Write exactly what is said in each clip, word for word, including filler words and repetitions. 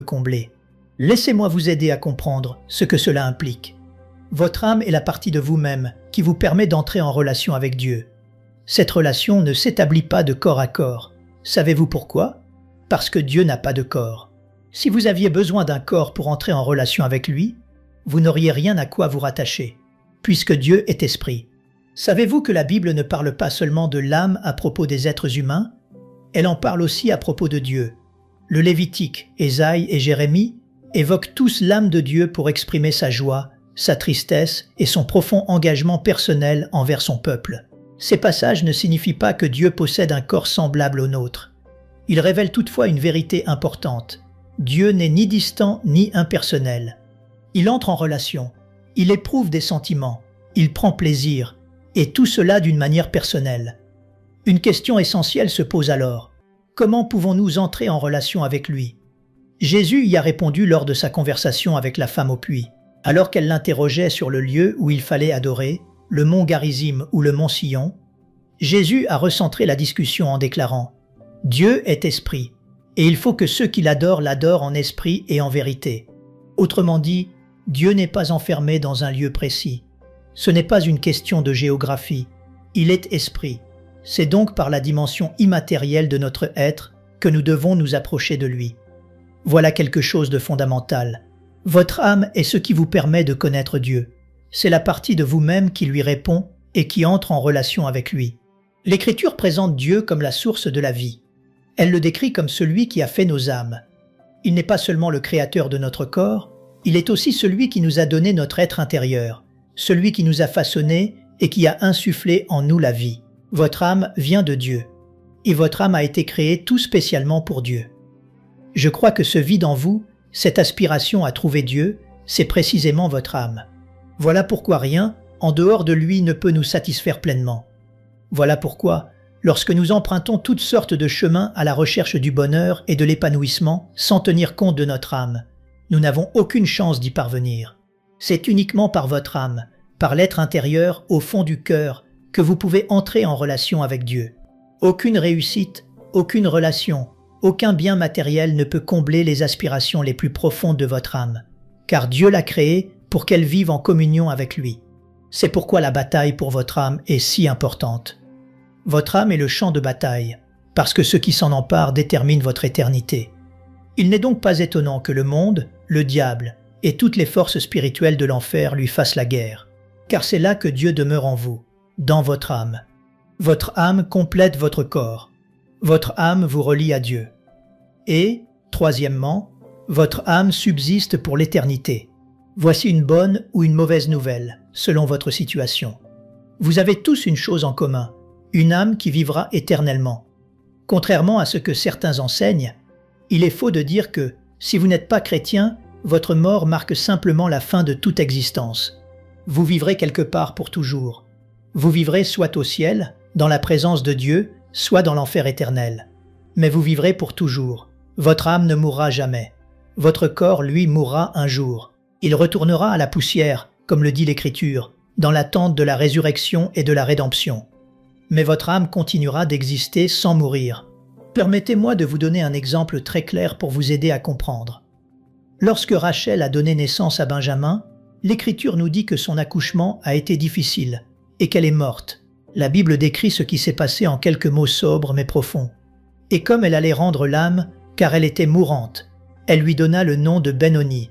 combler. Laissez-moi vous aider à comprendre ce que cela implique. Votre âme est la partie de vous-même qui vous permet d'entrer en relation avec Dieu. Cette relation ne s'établit pas de corps à corps. Savez-vous pourquoi? Parce que Dieu n'a pas de corps. Si vous aviez besoin d'un corps pour entrer en relation avec lui, vous n'auriez rien à quoi vous rattacher, puisque Dieu est esprit. Savez-vous que la Bible ne parle pas seulement de l'âme à propos des êtres humains? Elle en parle aussi à propos de Dieu. Le Lévitique, Ésaïe et Jérémie évoquent tous l'âme de Dieu pour exprimer sa joie, sa tristesse et son profond engagement personnel envers son peuple. Ces passages ne signifient pas que Dieu possède un corps semblable au nôtre. Ils révèlent toutefois une vérité importante. Dieu n'est ni distant ni impersonnel. Il entre en relation, il éprouve des sentiments, il prend plaisir, et tout cela d'une manière personnelle. Une question essentielle se pose alors. Comment pouvons-nous entrer en relation avec lui? Jésus y a répondu lors de sa conversation avec la femme au puits. Alors qu'elle l'interrogeait sur le lieu où il fallait adorer, le mont Garizim ou le mont Sion, Jésus a recentré la discussion en déclarant « Dieu est esprit, et il faut que ceux qui l'adorent l'adorent en esprit et en vérité. » Autrement dit, Dieu n'est pas enfermé dans un lieu précis. Ce n'est pas une question de géographie, il est esprit. C'est donc par la dimension immatérielle de notre être que nous devons nous approcher de lui. Voilà quelque chose de fondamental. Votre âme est ce qui vous permet de connaître Dieu. C'est la partie de vous-même qui lui répond et qui entre en relation avec lui. L'Écriture présente Dieu comme la source de la vie. Elle le décrit comme celui qui a fait nos âmes. Il n'est pas seulement le créateur de notre corps, il est aussi celui qui nous a donné notre être intérieur, celui qui nous a façonnés et qui a insufflé en nous la vie. Votre âme vient de Dieu, et votre âme a été créée tout spécialement pour Dieu. Je crois que ce vide en vous, cette aspiration à trouver Dieu, c'est précisément votre âme. Voilà pourquoi rien, en dehors de lui, ne peut nous satisfaire pleinement. Voilà pourquoi, lorsque nous empruntons toutes sortes de chemins à la recherche du bonheur et de l'épanouissement sans tenir compte de notre âme, nous n'avons aucune chance d'y parvenir. C'est uniquement par votre âme, par l'être intérieur au fond du cœur, que vous pouvez entrer en relation avec Dieu. Aucune réussite, aucune relation, aucun bien matériel ne peut combler les aspirations les plus profondes de votre âme, car Dieu l'a créée pour qu'elle vive en communion avec lui. C'est pourquoi la bataille pour votre âme est si importante. Votre âme est le champ de bataille, parce que ce qui s'en empare détermine votre éternité. Il n'est donc pas étonnant que le monde, le diable et toutes les forces spirituelles de l'enfer lui fassent la guerre, car c'est là que Dieu demeure en vous, dans votre âme. Votre âme complète votre corps. Votre âme vous relie à Dieu. Et, troisièmement, votre âme subsiste pour l'éternité. Voici une bonne ou une mauvaise nouvelle, selon votre situation. Vous avez tous une chose en commun, une âme qui vivra éternellement. Contrairement à ce que certains enseignent, il est faux de dire que, si vous n'êtes pas chrétien, votre mort marque simplement la fin de toute existence. Vous vivrez quelque part pour toujours. Vous vivrez soit au ciel, dans la présence de Dieu, soit dans l'enfer éternel. Mais vous vivrez pour toujours. Votre âme ne mourra jamais. Votre corps, lui, mourra un jour. Il retournera à la poussière, comme le dit l'Écriture, dans l'attente de la résurrection et de la rédemption. Mais votre âme continuera d'exister sans mourir. Permettez-moi de vous donner un exemple très clair pour vous aider à comprendre. Lorsque Rachel a donné naissance à Benjamin, l'Écriture nous dit que son accouchement a été difficile et qu'elle est morte. La Bible décrit ce qui s'est passé en quelques mots sobres mais profonds. Et comme elle allait rendre l'âme, car elle était mourante, elle lui donna le nom de Ben-Oni.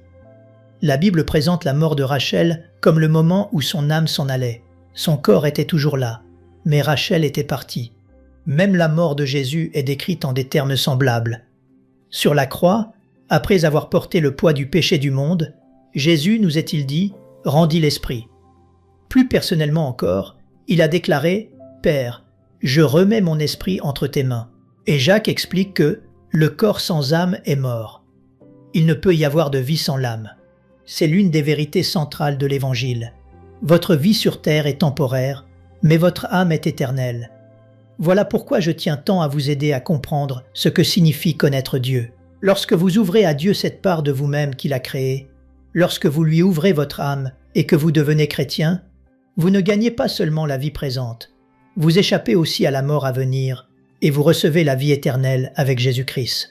La Bible présente la mort de Rachel comme le moment où son âme s'en allait. Son corps était toujours là, mais Rachel était partie. Même la mort de Jésus est décrite en des termes semblables. Sur la croix, après avoir porté le poids du péché du monde, Jésus, nous est-il dit, rendit l'esprit. Plus personnellement encore, il a déclaré « Père, je remets mon esprit entre tes mains ». Et Jacques explique que « le corps sans âme est mort ». Il ne peut y avoir de vie sans l'âme. C'est l'une des vérités centrales de l'Évangile. Votre vie sur terre est temporaire, mais votre âme est éternelle. Voilà pourquoi je tiens tant à vous aider à comprendre ce que signifie connaître Dieu. Lorsque vous ouvrez à Dieu cette part de vous-même qu'il a créée, lorsque vous lui ouvrez votre âme et que vous devenez chrétien, vous ne gagnez pas seulement la vie présente, vous échappez aussi à la mort à venir et vous recevez la vie éternelle avec Jésus-Christ.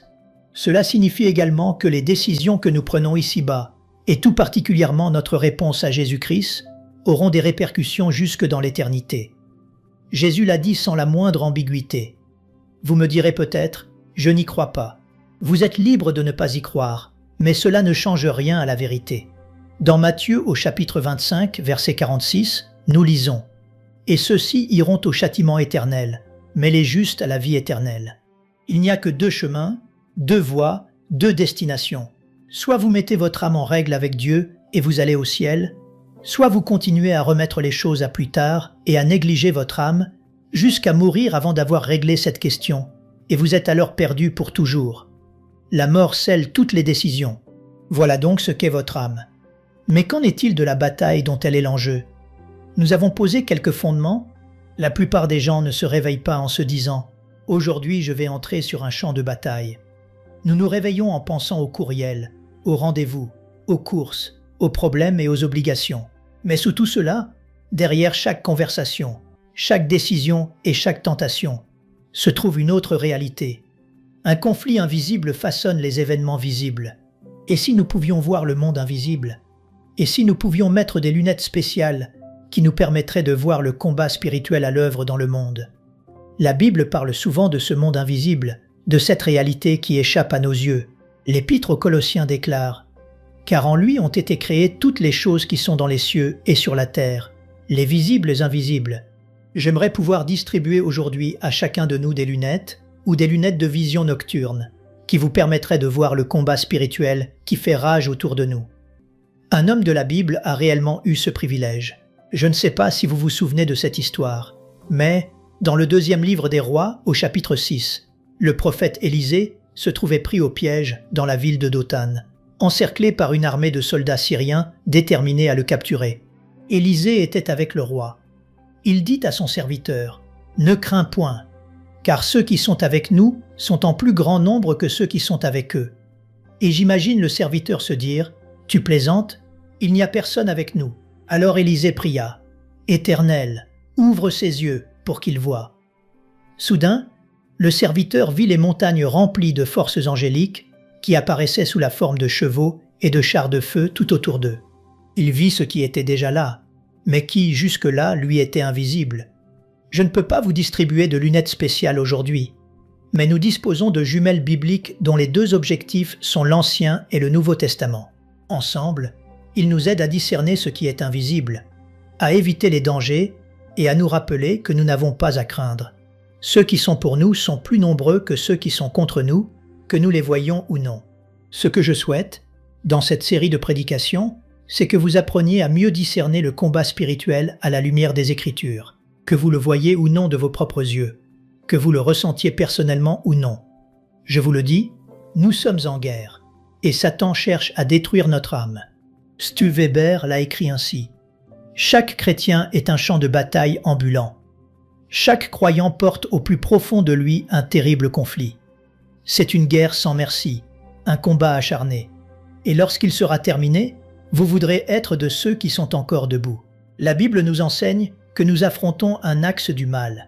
Cela signifie également que les décisions que nous prenons ici-bas, et tout particulièrement notre réponse à Jésus-Christ, auront des répercussions jusque dans l'éternité. Jésus l'a dit sans la moindre ambiguïté. Vous me direz peut-être, je n'y crois pas. Vous êtes libre de ne pas y croire, mais cela ne change rien à la vérité. Dans Matthieu au chapitre vingt-cinq, verset quarante-six, nous lisons « Et ceux-ci iront au châtiment éternel, mais les justes à la vie éternelle. Il n'y a que deux chemins, deux voies, deux destinations. Soit vous mettez votre âme en règle avec Dieu et vous allez au ciel, soit vous continuez à remettre les choses à plus tard et à négliger votre âme jusqu'à mourir avant d'avoir réglé cette question, et vous êtes alors perdu pour toujours. La mort scelle toutes les décisions. Voilà donc ce qu'est votre âme. Mais qu'en est-il de la bataille dont elle est l'enjeu? Nous avons posé quelques fondements. La plupart des gens ne se réveillent pas en se disant « Aujourd'hui, je vais entrer sur un champ de bataille ». Nous nous réveillons en pensant au courriel, aux rendez-vous, aux courses, aux problèmes et aux obligations. Mais sous tout cela, derrière chaque conversation, chaque décision et chaque tentation, se trouve une autre réalité. Un conflit invisible façonne les événements visibles. Et si nous pouvions voir le monde invisible? Et si nous pouvions mettre des lunettes spéciales qui nous permettraient de voir le combat spirituel à l'œuvre dans le monde? La Bible parle souvent de ce monde invisible, de cette réalité qui échappe à nos yeux. L'Épître aux Colossiens déclare « Car en lui ont été créées toutes les choses qui sont dans les cieux et sur la terre, les visibles et invisibles. » J'aimerais pouvoir distribuer aujourd'hui à chacun de nous des lunettes ou des lunettes de vision nocturne qui vous permettraient de voir le combat spirituel qui fait rage autour de nous. Un homme de la Bible a réellement eu ce privilège. Je ne sais pas si vous vous souvenez de cette histoire, mais dans le deuxième livre des Rois, au chapitre six, le prophète Élisée se trouvait pris au piège dans la ville de Dothan, encerclé par une armée de soldats syriens déterminés à le capturer. Élisée était avec le roi. Il dit à son serviteur « Ne crains point, car ceux qui sont avec nous sont en plus grand nombre que ceux qui sont avec eux. » Et j'imagine le serviteur se dire « Tu plaisantes? Il n'y a personne avec nous. » Alors Élisée pria « Éternel, ouvre ses yeux pour qu'il voie. » Soudain, le serviteur vit les montagnes remplies de forces angéliques qui apparaissaient sous la forme de chevaux et de chars de feu tout autour d'eux. Il vit ce qui était déjà là, mais qui, jusque-là, lui était invisible. Je ne peux pas vous distribuer de lunettes spéciales aujourd'hui, mais nous disposons de jumelles bibliques dont les deux objectifs sont l'Ancien et le Nouveau Testament. Ensemble, ils nous aident à discerner ce qui est invisible, à éviter les dangers et à nous rappeler que nous n'avons pas à craindre. Ceux qui sont pour nous sont plus nombreux que ceux qui sont contre nous, que nous les voyons ou non. Ce que je souhaite, dans cette série de prédications, c'est que vous appreniez à mieux discerner le combat spirituel à la lumière des Écritures, que vous le voyez ou non de vos propres yeux, que vous le ressentiez personnellement ou non. Je vous le dis, nous sommes en guerre, et Satan cherche à détruire notre âme. Stu Weber l'a écrit ainsi. Chaque chrétien est un champ de bataille ambulant. Chaque croyant porte au plus profond de lui un terrible conflit. C'est une guerre sans merci, un combat acharné. Et lorsqu'il sera terminé, vous voudrez être de ceux qui sont encore debout. La Bible nous enseigne que nous affrontons un axe du mal.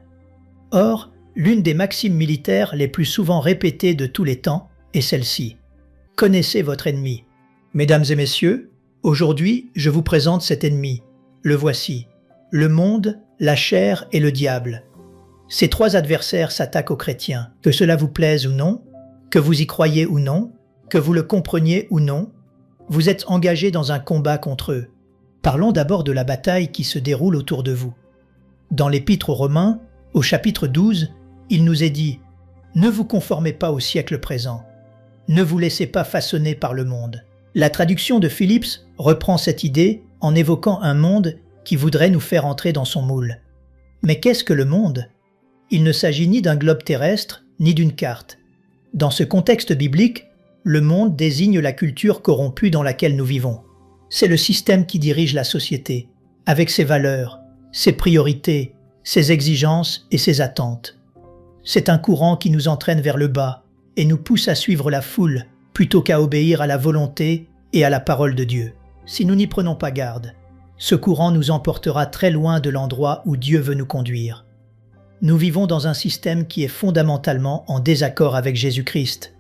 Or, l'une des maximes militaires les plus souvent répétées de tous les temps est celle-ci. Connaissez votre ennemi. Mesdames et messieurs, aujourd'hui, je vous présente cet ennemi. Le voici. Le monde, la chair et le diable. Ces trois adversaires s'attaquent aux chrétiens. Que cela vous plaise ou non, que vous y croyez ou non, que vous le compreniez ou non, vous êtes engagés dans un combat contre eux. Parlons d'abord de la bataille qui se déroule autour de vous. Dans l'Épître aux Romains, au chapitre douze, il nous est dit « Ne vous conformez pas au siècle présent. Ne vous laissez pas façonner par le monde. » La traduction de Phillips reprend cette idée en évoquant un monde qui voudrait nous faire entrer dans son moule. Mais qu'est-ce que le monde? Il ne s'agit ni d'un globe terrestre, ni d'une carte. Dans ce contexte biblique, le monde désigne la culture corrompue dans laquelle nous vivons. C'est le système qui dirige la société, avec ses valeurs, ses priorités, ses exigences et ses attentes. C'est un courant qui nous entraîne vers le bas et nous pousse à suivre la foule plutôt qu'à obéir à la volonté et à la parole de Dieu. Si nous n'y prenons pas garde, ce courant nous emportera très loin de l'endroit où Dieu veut nous conduire. Nous vivons dans un système qui est fondamentalement en désaccord avec Jésus-Christ.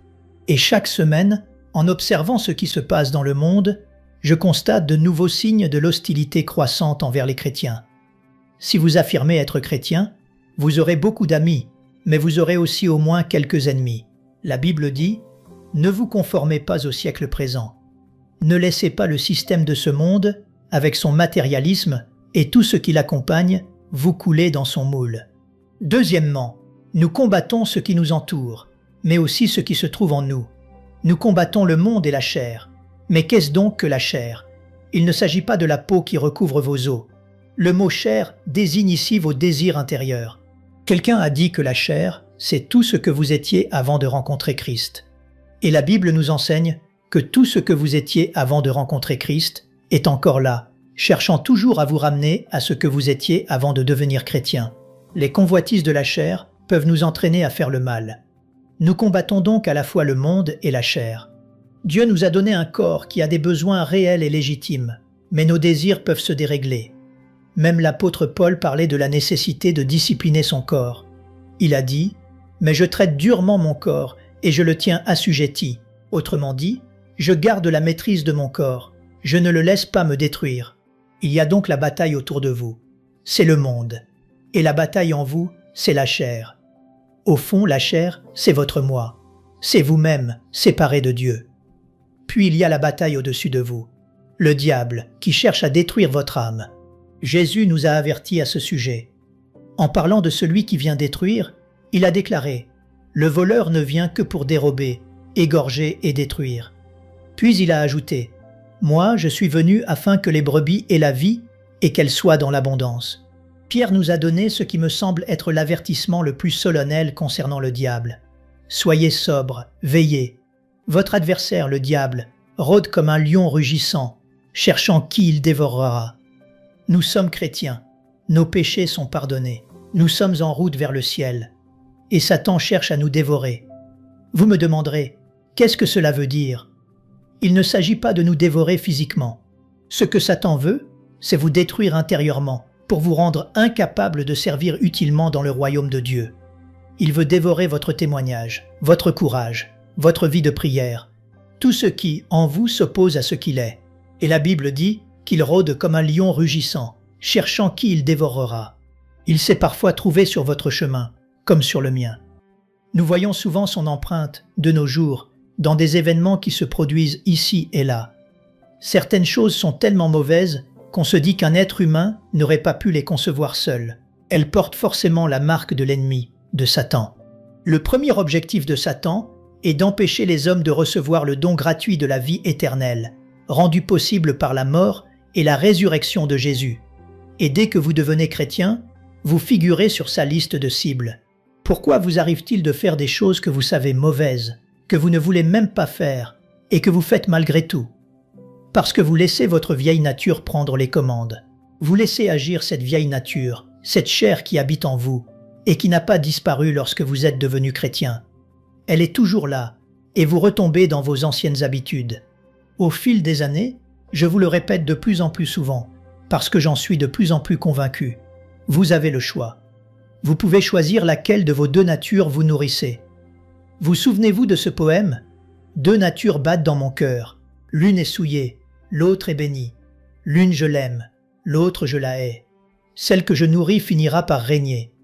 Et chaque semaine, en observant ce qui se passe dans le monde, je constate de nouveaux signes de l'hostilité croissante envers les chrétiens. Si vous affirmez être chrétien, vous aurez beaucoup d'amis, mais vous aurez aussi au moins quelques ennemis. La Bible dit « Ne vous conformez pas au siècle présent. Ne laissez pas le système de ce monde, avec son matérialisme et tout ce qui l'accompagne, vous couler dans son moule. » Deuxièmement, nous combattons ce qui nous entoure, mais aussi ce qui se trouve en nous. Nous combattons le monde et la chair. Mais qu'est-ce donc que la chair? Il ne s'agit pas de la peau qui recouvre vos os. Le mot chair désigne ici vos désirs intérieurs. Quelqu'un a dit que la chair, c'est tout ce que vous étiez avant de rencontrer Christ. Et la Bible nous enseigne que tout ce que vous étiez avant de rencontrer Christ est encore là, cherchant toujours à vous ramener à ce que vous étiez avant de devenir chrétien. Les convoitises de la chair peuvent nous entraîner à faire le mal. Nous combattons donc à la fois le monde et la chair. Dieu nous a donné un corps qui a des besoins réels et légitimes, mais nos désirs peuvent se dérégler. Même l'apôtre Paul parlait de la nécessité de discipliner son corps. Il a dit « Mais je traite durement mon corps et je le tiens assujetti. » Autrement dit, je garde la maîtrise de mon corps. Je ne le laisse pas me détruire. Il y a donc la bataille autour de vous. C'est le monde. Et la bataille en vous, c'est la chair. Au fond, la chair, c'est votre moi. C'est vous-même, séparé de Dieu. Puis il y a la bataille au-dessus de vous. Le diable, qui cherche à détruire votre âme. Jésus nous a avertis à ce sujet. En parlant de celui qui vient détruire, il a déclaré « Le voleur ne vient que pour dérober, égorger et détruire. » Puis il a ajouté « Moi, je suis venu afin que les brebis aient la vie et qu'elles soient dans l'abondance. » Pierre nous a donné ce qui me semble être l'avertissement le plus solennel concernant le diable. Soyez sobres, veillez. Votre adversaire, le diable, rôde comme un lion rugissant, cherchant qui il dévorera. Nous sommes chrétiens, nos péchés sont pardonnés, nous sommes en route vers le ciel, et Satan cherche à nous dévorer. Vous me demanderez, qu'est-ce que cela veut dire? Il ne s'agit pas de nous dévorer physiquement. Ce que Satan veut, c'est vous détruire intérieurement, pour vous rendre incapable de servir utilement dans le royaume de Dieu. Il veut dévorer votre témoignage, votre courage, votre vie de prière, tout ce qui, en vous, s'oppose à ce qu'il est. Et la Bible dit qu'il rôde comme un lion rugissant, cherchant qui il dévorera. Il s'est parfois trouvé sur votre chemin, comme sur le mien. Nous voyons souvent son empreinte, de nos jours, dans des événements qui se produisent ici et là. Certaines choses sont tellement mauvaises qu'on se dit qu'un être humain n'aurait pas pu les concevoir seul. Elles portent forcément la marque de l'ennemi, de Satan. Le premier objectif de Satan est d'empêcher les hommes de recevoir le don gratuit de la vie éternelle, rendu possible par la mort et la résurrection de Jésus. Et dès que vous devenez chrétien, vous figurez sur sa liste de cibles. Pourquoi vous arrive-t-il de faire des choses que vous savez mauvaises, que vous ne voulez même pas faire, et que vous faites malgré tout? Parce que vous laissez votre vieille nature prendre les commandes. Vous laissez agir cette vieille nature, cette chair qui habite en vous, et qui n'a pas disparu lorsque vous êtes devenu chrétien. Elle est toujours là, et vous retombez dans vos anciennes habitudes. Au fil des années, je vous le répète de plus en plus souvent, parce que j'en suis de plus en plus convaincu. Vous avez le choix. Vous pouvez choisir laquelle de vos deux natures vous nourrissez. Vous souvenez-vous de ce poème? Deux natures battent dans mon cœur. L'une est souillée, l'autre est bénie. L'une je l'aime, l'autre je la hais. Celle que je nourris finira par régner.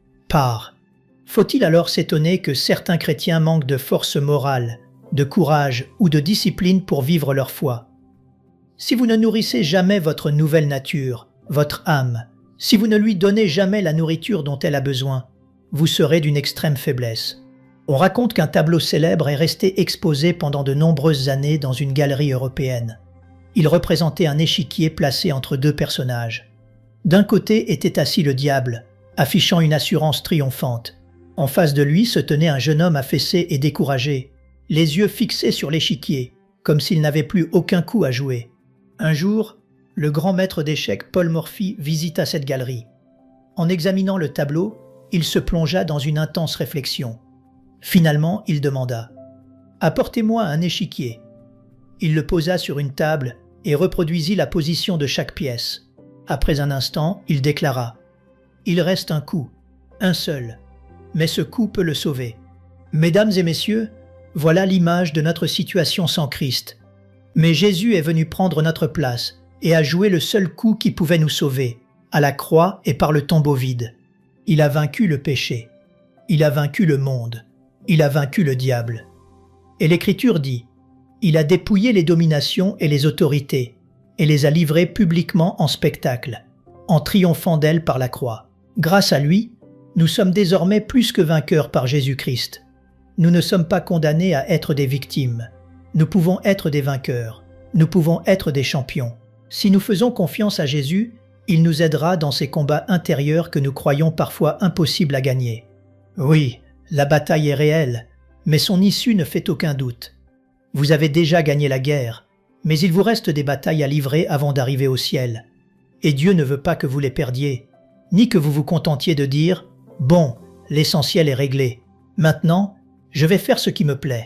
Par. Faut-il alors s'étonner que certains chrétiens manquent de force morale, de courage ou de discipline pour vivre leur foi? Si vous ne nourrissez jamais votre nouvelle nature, votre âme, si vous ne lui donnez jamais la nourriture dont elle a besoin, vous serez d'une extrême faiblesse. On raconte qu'un tableau célèbre est resté exposé pendant de nombreuses années dans une galerie européenne. Il représentait un échiquier placé entre deux personnages. D'un côté était assis le diable, affichant une assurance triomphante. En face de lui se tenait un jeune homme affaissé et découragé, les yeux fixés sur l'échiquier, comme s'il n'avait plus aucun coup à jouer. Un jour, le grand maître d'échecs Paul Morphy visita cette galerie. En examinant le tableau, il se plongea dans une intense réflexion. Finalement, il demanda « Apportez-moi un échiquier ». Il le posa sur une table et reproduisit la position de chaque pièce. Après un instant, il déclara « Il reste un coup, un seul, mais ce coup peut le sauver. Mesdames et messieurs, Voilà l'image de notre situation sans Christ. Mais Jésus est venu prendre notre place et a joué le seul coup qui pouvait nous sauver, à la croix et par le tombeau vide. Il a vaincu le péché. Il a vaincu le monde. Il a vaincu le diable. Et l'Écriture dit, « Il a dépouillé les dominations et les autorités, et les a livrées publiquement en spectacle, en triomphant d'elles par la croix. » Grâce à lui, nous sommes désormais plus que vainqueurs par Jésus-Christ. Nous ne sommes pas condamnés à être des victimes. Nous pouvons être des vainqueurs. Nous pouvons être des champions. Si nous faisons confiance à Jésus, il nous aidera dans ces combats intérieurs que nous croyons parfois impossibles à gagner. Oui, la bataille est réelle, mais son issue ne fait aucun doute. Vous avez déjà gagné la guerre, mais il vous reste des batailles à livrer avant d'arriver au ciel. Et Dieu ne veut pas que vous les perdiez, ni que vous vous contentiez de dire « Bon, l'essentiel est réglé. Maintenant, je vais faire ce qui me plaît. »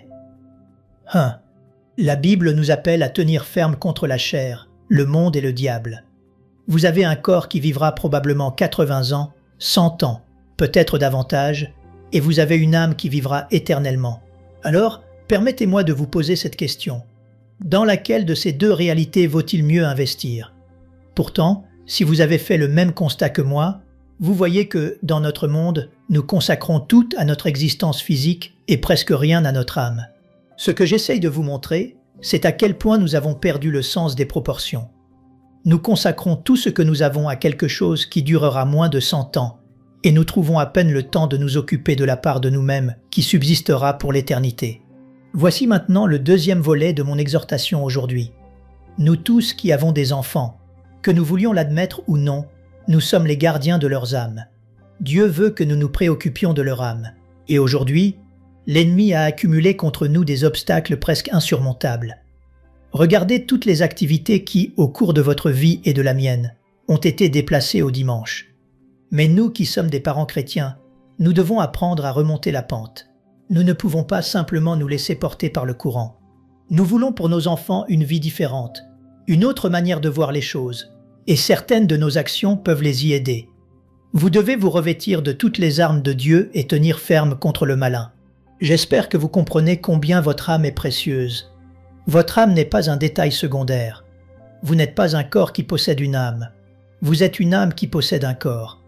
Hein. La Bible nous appelle à tenir ferme contre la chair, le monde et le diable. Vous avez un corps qui vivra probablement quatre-vingts ans, cent ans, peut-être davantage, et vous avez une âme qui vivra éternellement. Alors, permettez-moi de vous poser cette question. Dans laquelle de ces deux réalités vaut-il mieux investir? Pourtant, si vous avez fait le même constat que moi, vous voyez que, dans notre monde, nous consacrons tout à notre existence physique et presque rien à notre âme. Ce que j'essaye de vous montrer, c'est à quel point nous avons perdu le sens des proportions. Nous consacrons tout ce que nous avons à quelque chose qui durera moins de cent ans, et nous trouvons à peine le temps de nous occuper de la part de nous-mêmes qui subsistera pour l'éternité. Voici maintenant le deuxième volet de mon exhortation aujourd'hui. Nous tous qui avons des enfants, que nous voulions l'admettre ou non, nous sommes les gardiens de leurs âmes. Dieu veut que nous nous préoccupions de leur âme. Et aujourd'hui, l'ennemi a accumulé contre nous des obstacles presque insurmontables. Regardez toutes les activités qui, au cours de votre vie et de la mienne, ont été déplacées au dimanche. Mais nous qui sommes des parents chrétiens, nous devons apprendre à remonter la pente. Nous ne pouvons pas simplement nous laisser porter par le courant. Nous voulons pour nos enfants une vie différente, une autre manière de voir les choses, et certaines de nos actions peuvent les y aider. Vous devez vous revêtir de toutes les armes de Dieu et tenir ferme contre le malin. J'espère que vous comprenez combien votre âme est précieuse. Votre âme n'est pas un détail secondaire. Vous n'êtes pas un corps qui possède une âme. Vous êtes une âme qui possède un corps.